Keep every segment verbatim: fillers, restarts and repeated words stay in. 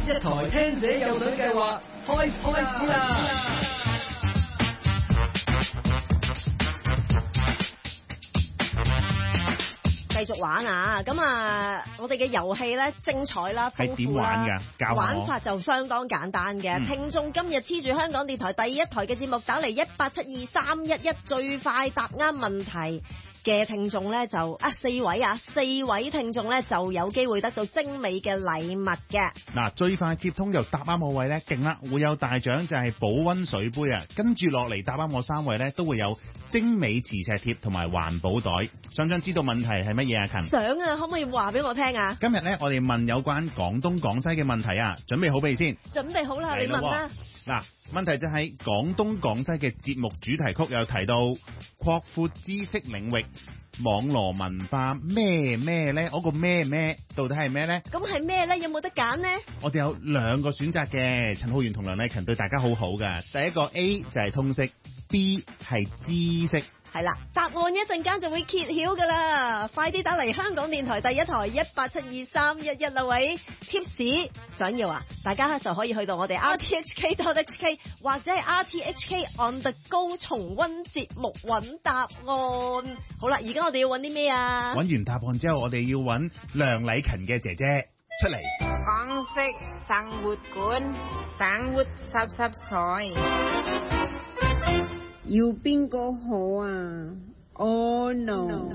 一台聽者有獎計劃開開始啦！ 繼續玩啊！咁啊，我哋嘅遊戲咧精彩啦， 係點玩㗎？教我玩法就相當簡單嘅。 嗯、 聽眾今日黐住香港電台第一台嘅節目，打嚟一八七二三一一，最快答啱問題嘅聽眾咧就啊四位啊四位聽眾咧就有機會得到精美嘅禮物嘅。 嗱，最快接通又答啱我位咧，勁啦！會有大獎就係保溫水杯啊！跟住落嚟答啱我三位咧，都會有精美磁石貼同埋環保袋。想唔想知道問題係乜嘢啊？勤想啊，可唔可以話俾我聽啊？ 今日咧，我哋問有關廣東廣西嘅問題啊，準備好未先？ 準備好啦，你問啦。 嗱，問題就係廣東廣西嘅節目主題曲有提到擴闊知識領域、網羅文化咩咩咧？嗰個咩咩到底係咩咧？ 咁係咩咧？有冇得揀呢？ 我哋有兩個選擇嘅，陳浩源同梁麗勤對大家好好噶。第一個 A 就係通識 ，B 係知識。 係啦，答案一陣間就會揭曉噶啦，快啲打嚟香港電台第一台一八七二三一一啦，位 tips 想要啊，大家就可以去到我哋 r t h k dot h k 或者係 r t h k on the go 重溫節目揾答案。好啦，而家我哋要揾啲咩啊？ 揾完答案之後，我哋要揾梁麗勤嘅姐姐出嚟。 港式生活館，生活濕濕碎。要邊個好啊 ？Oh no！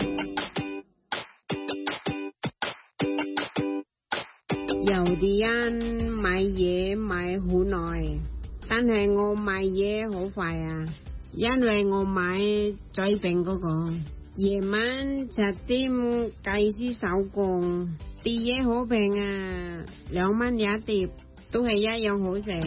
有啲人買嘢買好耐，但係我買嘢好快啊，因為我買最平嗰個。夜晚七點計時收工，啲嘢好平啊，兩蚊一碟，都係一樣好食。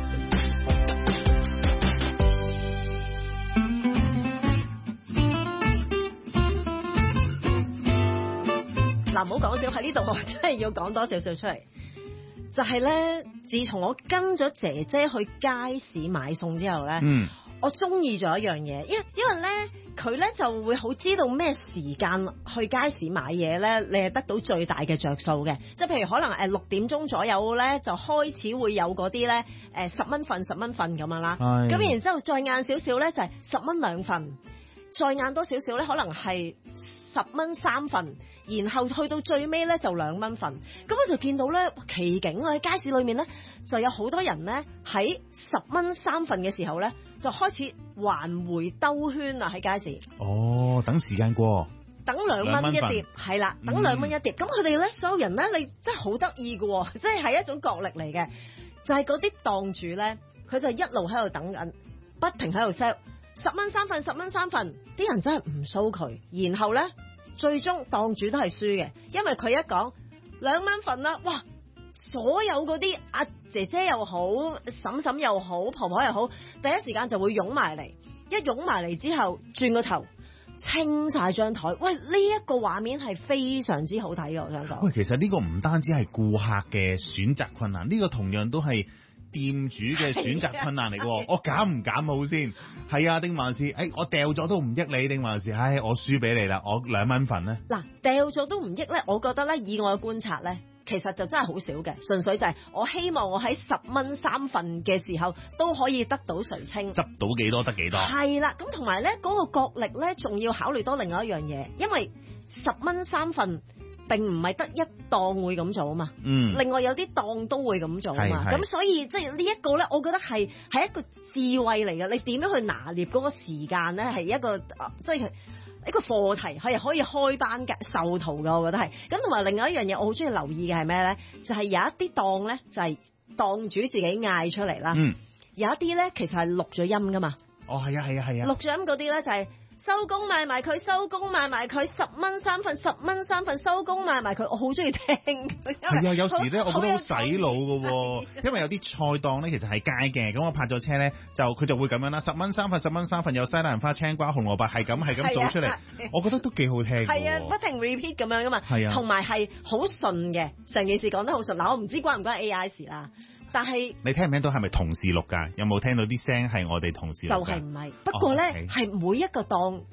嗱，唔好講笑喺呢度，我真係要講多少少出嚟。就係咧，自從我跟咗姐姐去街市買餸之後咧，嗯，我中意咗一樣嘢，因因為咧佢咧就會好知道咩時間去街市買嘢咧，你係得到最大嘅着數嘅。即係譬如可能誒六點鐘左右咧，就開始會有嗰啲咧誒十蚊份十蚊份咁樣啦。咁然之後再晏少少咧就係十蚊兩份，再晏多少少咧可能係十蚊三份，然後去到最尾咧就兩蚊份。咁我就見到咧奇景啊，喺街市裏面咧就有好多人咧喺十蚊三份嘅時候咧就開始環迴兜圈啊，喺街市。 哦，等時間過， 等兩蚊一碟，係啦，等兩蚊一碟。咁佢哋咧所有人咧，你真係好得意嘅，即係係一種角力嚟嘅。就係嗰啲檔主咧，佢就一路喺度等緊，不停喺度 sell。十蚊三份，十蚊三份，啲人真係唔騷佢，然後咧最終檔主都係輸嘅，因為佢一講兩蚊份啦，哇！所有嗰啲阿姐姐又好，嬸嬸又好，婆婆又好，第一時間就會湧埋嚟，一湧埋嚟之後轉個頭清晒張台，喂！呢、這、一個畫面係非常之好睇嘅，我想講。 喂，其實呢個唔單止係顧客嘅選擇困難，呢、這個同樣都係店主嘅選擇困難嚟嘅，我減唔減好先？係啊，定還是誒、哎、我掉咗都唔益你，定還是唉、哎、我輸俾你啦，我兩蚊份咧？ 嗱，掉咗都唔益咧，我覺得咧以我嘅觀察咧，其實就真係好少嘅，純粹就係我希望我喺十蚊三份嘅時候都可以得到垂青， 執到幾多得幾多。係啦，咁同埋咧嗰個角力咧，仲要考慮多另外一樣嘢，因為十蚊三份。並唔係得一檔會咁做啊嘛，嗯，另外有啲檔都會咁做啊嘛，咁所以即係呢一個咧，我覺得係係一個智慧嚟嘅，你點樣去拿捏嗰個時間咧，係一個即係一個課題，係可以開班嘅授徒嘅，我覺得係。咁同埋另外一樣嘢，我好中意留意嘅係咩咧？就係、是、有一啲檔咧，就係、是、檔主自己嗌出嚟啦，嗯，有一啲咧其實係錄咗音噶嘛， 哦，係啊，係啊，係啊， 錄咗音嗰啲咧就係、是。收工賣埋佢，收工賣埋佢，十蚊三份，十蚊三份，收工賣埋佢，我好中意聽。 係啊，有時咧，我覺得好洗腦噶，因為有啲菜檔咧，其實係街嘅，咁我泊咗車咧，就佢就會咁樣啦，十蚊三份，十蚊三份，有西蘭花、青瓜、紅蘿蔔，係咁係咁數出嚟，我覺得都幾好聽。 係啊，不停 repeat 咁樣噶嘛，係啊，同埋係好順嘅，成件事講得好順。嗱，我唔知關唔關 A I 事啦。但係你聽唔聽到係咪同事錄㗎？有冇聽到啲聲係我哋同事錄㗎？ 就係唔係？不過咧係、哦 okay. 每一個檔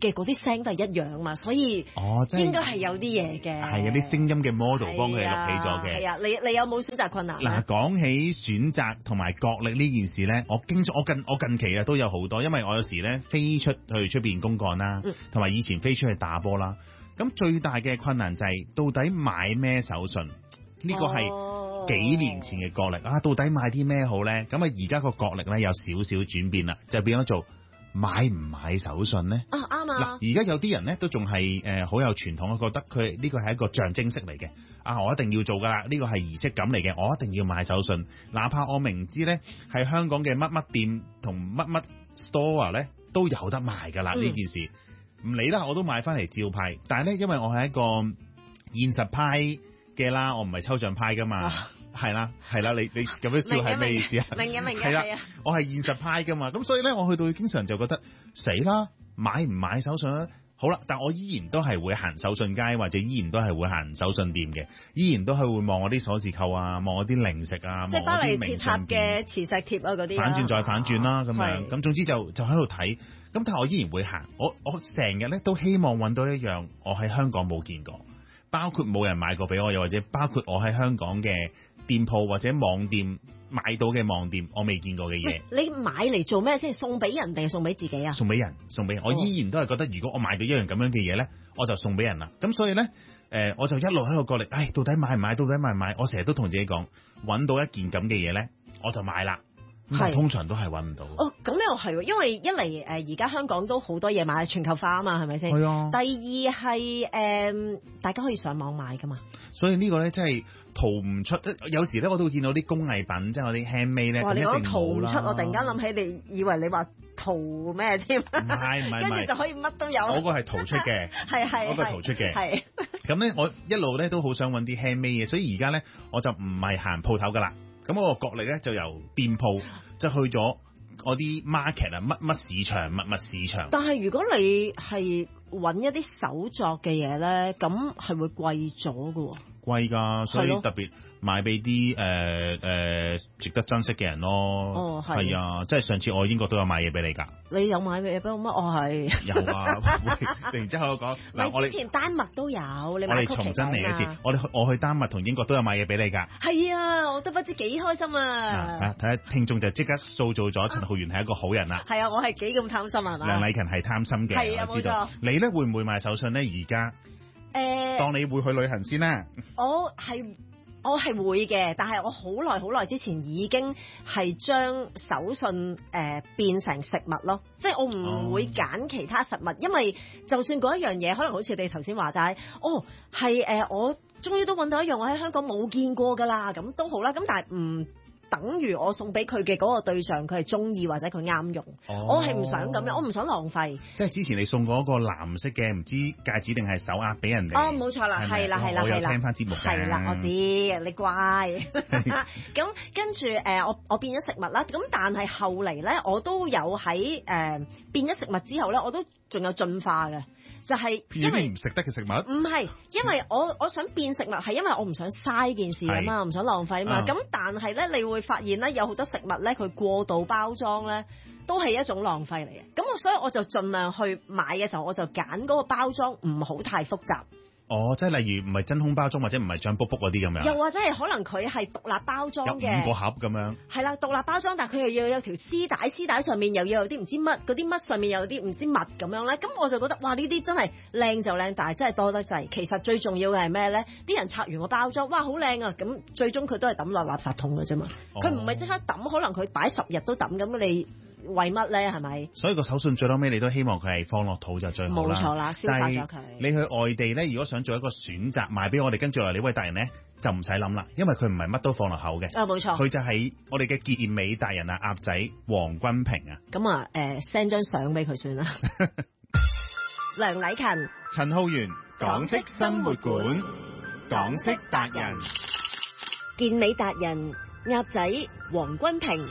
嘅嗰啲聲都係一樣嘛，所以哦，即係應該係有啲嘢嘅。 係有啲聲音嘅 model 幫佢錄起咗嘅。 係啊，你你有冇選擇困難？ 嗱，講起選擇同埋角力呢件事咧，我經我近我近期啊都有好多，因為我有時咧飛出去出邊公幹啦，同埋以前飛出去打波啦。咁最大嘅困難就係到底買咩手信？呢個係幾年前嘅角力啊！到底買啲咩好咧？咁啊，而家個角力咧有少少轉變啦，就變咗做買唔買手信咧？ 啊啱啊！ 嗱，而家有啲人咧都仲係誒好有傳統，我覺得佢呢個係一個象徵式嚟嘅。啊，我一定要做噶啦，呢個係儀式感嚟嘅，我一定要買手信，哪怕我明知咧係香港嘅乜乜店同乜乜 store 咧都有得賣噶啦，呢、嗯、件事唔理啦，我都買翻嚟照派。但係咧，因為我係一個現實派嘅啦，我唔係抽象派噶嘛，係啦係啦，你你咁樣笑係咩意思啊？ 明嘅明嘅係啦，我係現實派噶嘛，咁所以咧，我去到經常就覺得死啦，買唔買手信咧？好啦，但我依然都係會行手信街，或者依然都係會行手信店嘅，依然都係會望我啲鎖匙扣啊，望我啲零食啊， 即係巴黎鐵塔嘅磁石貼啊嗰啲， 反轉再反轉啦，咁、啊、樣咁總之就就喺度睇，咁但係我依然會行，我我成日咧都希望揾到一樣我喺香港冇見過，包括冇人買過俾我，又或者包括我喺香港嘅店鋪或者網店買到嘅網店我未見過嘅嘢。 你買嚟做咩先？送俾人定係送俾自己啊？ 送俾人，送俾人。我依然都係覺得，如果我買到一樣咁樣嘅嘢咧，我就送俾人啦。咁所以咧，誒、呃，我就一路喺度角力，唉，到底買唔買？到底買唔買？我成日都同自己講，揾到一件咁嘅嘢咧，我就買啦。係，通常都係揾唔到。 哦，咁又係，因為一嚟誒，而、呃、家香港都好多嘢買，全球化啊嘛，係咪先？ 係啊。 第二係誒、呃，大家可以上網買噶嘛。 所以呢個咧真係逃唔出，有時咧我都會見到啲工藝品，即係我啲 handmade 咧， 哇！你講逃唔出，我突然間諗起你，以為你話逃咩添？唔係唔係，跟住就可以乜都有。 嗰個係逃出嘅， 係係嗰個係逃出嘅。係。咁咧，我一路咧都好想揾啲 handmade 嘅，所以而家咧我就唔係行鋪頭噶啦。咁我個角力咧就由店鋪即係去咗嗰啲 market 啊，乜乜市場、乜乜市場。但係如果你係揾一啲手作嘅嘢咧，咁係會貴咗㗎喎。貴㗎，所以特別買俾啲誒誒值得珍惜嘅人咯。哦，係。係啊，即係上次我英國都有買嘢俾你㗎。你有買嘢俾我咩？我係有啊。突然之間我講嗱，我哋之前丹麥都有，你買曲奇。我哋重新嚟一次，我哋我去丹麥同英國都有買嘢俾你㗎。係啊，我都不知幾開心啊！嗱，睇下聽眾就即刻塑造咗陳浩源係一個好人啦。係啊，我係幾咁貪心啊嘛。梁禮勤係貪心嘅，係啊，我知道。你咧會唔會買手信咧？而家？誒、呃，當你會去旅行先啦。我係我係會嘅，但係我好耐好耐之前已經係將手信誒、呃、變成食物咯，即係我唔會揀其他食物，哦、因為就算嗰一樣嘢，可能好似你頭先話齋，哦係誒、呃，我終於都揾到一樣我喺香港冇見過㗎啦，咁都好啦，咁但係唔等於我送俾佢嘅嗰個對象佢係中意或者佢啱用，哦、我係唔想咁樣，我唔想浪費。即係之前你送過一個藍色嘅唔知戒指定係手鐲俾人哋。哦，冇錯啦，係啦係啦係啦。我有聽翻節目嘅。係啦，我知你乖。咁跟住誒，我我變咗食物啦。咁但係後嚟咧，我都有喺誒、呃、變咗食物之後咧，我都仲有進化嘅。就係、是、因為唔食得嘅食物，唔係因為我我想變食物，係因為我唔想嘥件事啊嘛，唔想浪費啊嘛。咁、嗯、但係咧，你會發現咧，有好多食物咧，佢過度包裝咧，都係一種浪費嚟嘅。咁我所以我就盡量去買嘅時候，我就揀嗰個包裝唔好太複雜。哦，即係例如唔係真空包裝或者唔係醬卜卜嗰啲咁樣，又或者係可能佢係獨立包裝嘅，有五個盒咁樣。係啦，獨立包裝，但係佢又要有條絲帶，絲帶上面又要有啲唔知乜，嗰啲乜上面又有啲唔知乜咁樣咧。咁我就覺得哇，呢啲真係靚就靚，但係真係多得滯。其實最重要嘅係咩咧？啲人拆完個包裝，哇，好靚啊！咁最終佢都係抌落垃圾桶嘅啫嘛。佢唔係即刻抌，可能佢擺十日都抌。咁你為乜咧？係咪？所以個手信最後尾你都希望佢係放落肚就最好啦。冇錯啦，消化咗佢。你去外地咧，如果想做一個選擇賣俾我哋跟住落嚟呢位達人咧，就唔使諗啦，因為佢唔係乜都放落口嘅。啊，冇錯。佢就係我哋嘅健美達人啊，鴨仔黃君平啊。咁啊，誒 send 張相俾佢算啦。梁禮勤、陳浩源，港式生活館，港式達人，健美達人鴨仔黃君平。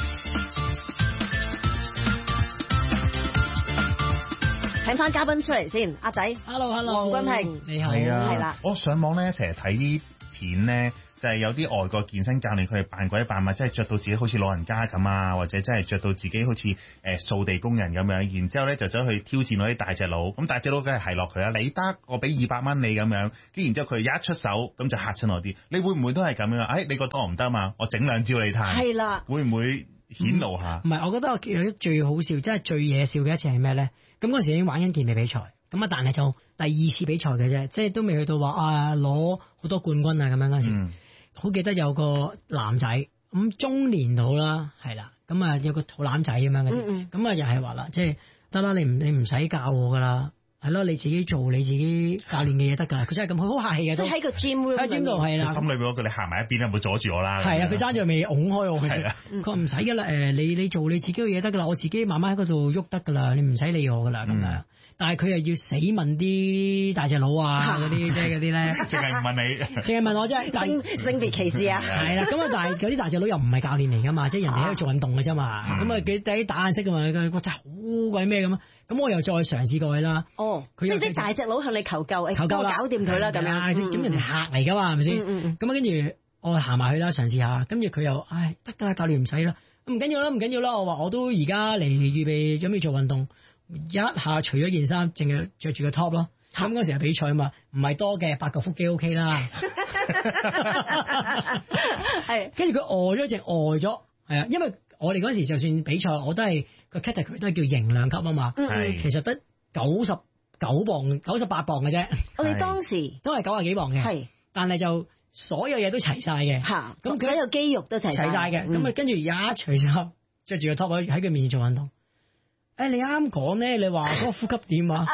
請翻嘉賓出嚟先，阿仔 ，Hello Hello，黃君平，你好，係啦。我上網咧成日睇啲片咧， 就係有啲外國健身教練佢哋扮鬼扮馬，即係着到自己好似老人家咁啊，或者真係着到自己好似誒掃地工人咁樣，然之後咧就走去挑戰嗰啲大隻佬，咁大隻佬梗係係落佢啦，你得我俾二百蚊你咁樣，跟然之後佢一出手咁就嚇親我啲，你會唔會都係咁樣？誒、哎，你覺得我唔得嘛？我整兩招你睇，係啦，會唔會顯露下？唔係、嗯，我覺得我記得最好笑，真係最惹笑嘅一次係咩咧？咁嗰時已經玩緊健美比賽，咁啊，但係就第二次比賽嘅啫，即係都未去到話啊攞好多冠軍啊咁樣嗰陣時。嗯好記得有個男仔咁中年到啦，係啦，咁啊有個肚腩仔咁樣嘅，咁啊、嗯嗯、又係話啦，即係得啦，你唔你唔使教我噶啦，係咯，你自己做你自己教練嘅嘢得噶啦，佢真係咁好客氣嘅，即係喺個 gym room 喺 gym 度係啦，心裏邊嗰句你行埋一邊啦，唔好阻住我啦，係啊，佢揸住未拱開我，佢佢話唔使噶啦，誒你你做你自己嘅嘢得噶啦，我自己慢慢喺嗰度喐得噶啦，你唔使理我噶啦咁樣。嗯但係佢又要死問啲大隻佬啊嗰啲，即係嗰啲咧，淨係問你，淨係問我啫，性性別歧視啊，係啦，咁啊，但係嗰啲大隻佬又唔係教練嚟噶嘛，即係人哋喺度做運動嘅啫嘛，咁啊幾第一打眼色噶嘛，佢真係好鬼咩咁啊，咁我又再嘗試過去啦。哦，即係啲大隻佬向你求救，求救啦，搞掂佢啦咁樣，咁人哋客嚟噶嘛，係咪先？咁啊跟住我行埋去啦，嘗試下，跟住佢又唉得㗎啦，教練唔使啦，唔緊要啦，唔緊要啦，我話我都而家嚟預備準備做運動。一下除咗件衫，淨係着住個 top 咯。咁嗰時係比賽啊嘛，唔係多嘅，八嚿腹肌 OK 啦。係，跟住佢餓咗，淨餓咗，係啊，因為我哋嗰時就算比賽，我都係個 category 都係叫型量級啊嘛。係，其實得九十九磅、九十八磅嘅啫。我哋當時都係九十幾磅嘅，係，但係就所有嘢都齊晒嘅。嚇，咁所有肌肉都齊齊晒嘅。咁啊，跟住一除衫，着住個 top 喺喺佢面前做運動。誒、哎，你啱講咧，你話嗰個呼吸點啊？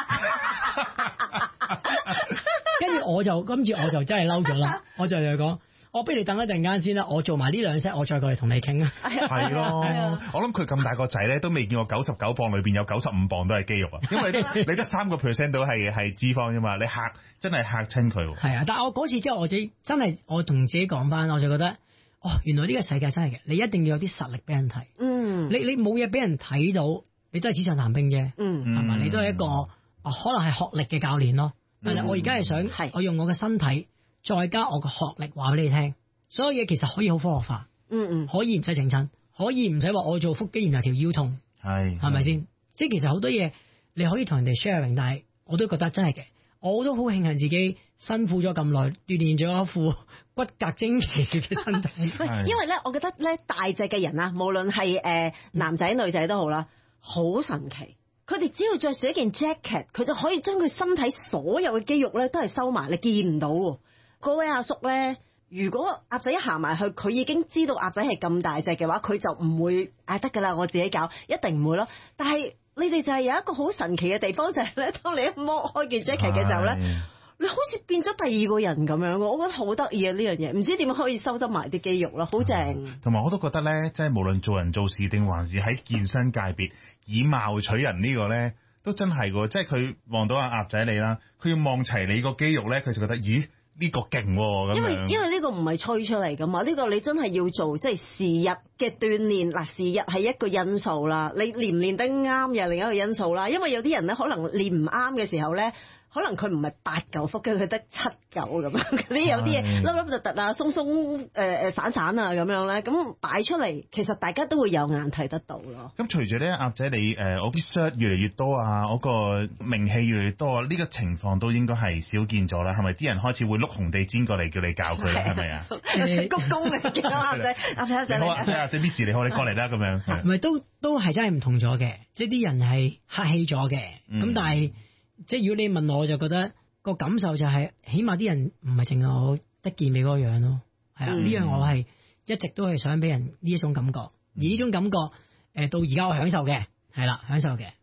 跟住我就，跟住我就真係嬲咗啦，我就同佢講，我不如你等一陣間先啦，我做埋呢兩 set，我再過嚟同你傾啊。係咯，我諗佢咁大個仔咧，都未見過九十九磅裏邊有九十五磅都係肌肉啊，因為你你得三個 percent 都係係脂肪啫嘛，你嚇真係嚇親佢。係啊，但係我嗰次之後，我自己真係我同自己講翻，我就覺得，哦，原來呢個世界真係嘅，你一定要有啲實力俾人睇。嗯，你你冇嘢俾人睇到。你都係紙上談兵啫，嗯，係嘛？你都係一個、啊、可能係學歷嘅教練咯。但係我而家係想，係我用我嘅身體再加我嘅學歷話俾你聽，所有嘢其實可以好科學化，嗯嗯，可以唔使整親，可以唔使話我做腹肌然後條腰痛，係係咪先？即係其實好多嘢你可以同人哋 sharing， 但係我都覺得真係嘅，我都好慶幸自己辛苦咗咁耐，鍛鍊咗一副骨骼精奇嘅身體。因為咧，我覺得咧大隻嘅人啊，無論係誒男仔女仔都好啦。好神奇，佢哋只要着住一件 jacket， 佢就可以將佢身體所有嘅肌肉咧都係收埋，你見唔到。嗰位阿叔咧，如果鴨仔一行埋去，佢已經知道鴨仔係咁大隻嘅話，佢就唔會嗌得噶啦，我自己搞，一定唔會咯。但係你哋就係有一個好神奇嘅地方，就係咧，當你一剝開件 jacket 嘅時候咧。你好似變咗第二個人咁樣，我覺得好得意啊呢樣嘢，唔知點樣可以收得埋啲肌肉咯，好正。同埋我都覺得咧，即係無論做人做事定還是喺健身界別以貌取人呢個咧，都真係嘅，即係佢望到阿鴨仔你啦，佢要望齊你個肌肉咧，佢就覺得咦呢個勁咁樣。因為因為呢個唔係吹出嚟噶嘛，呢個你真係要做，即係時日嘅鍛煉。嗱，時日係一個因素啦，你練唔練得啱又另一個因素啦。因為有啲人咧可能練唔啱嘅時候咧。可能佢唔係八嚿腹肌，佢得七嚿咁樣，嗰啲有啲嘢粒粒突突啊、鬆鬆誒誒散散啊咁樣咧，咁擺出嚟，其實大家都會有眼睇得到咯。咁隨住咧，鴨仔你誒，我啲 shirt 越嚟越多啊，我個名氣越嚟越多啊，呢、呢個情況都應該係少見咗啦。係咪啲人開始會碌紅地氈過嚟叫你教佢咧？係咪啊？鞠躬嚟嘅鴨仔，鴨仔鴨仔，好啊，鴨仔 Miss 你好，你過嚟啦咁樣。唔係都都係真係唔同咗嘅，即係啲人係客氣咗嘅，咁、嗯、但係。即係如果你問我，我就覺得個感受就係、是，起碼啲人唔係淨係我得健美嗰個樣咯，係啊，呢、嗯、樣我係一直都係想俾人呢一種感覺，而呢種感覺誒、呃、到而家我享受嘅，係啦，享受嘅。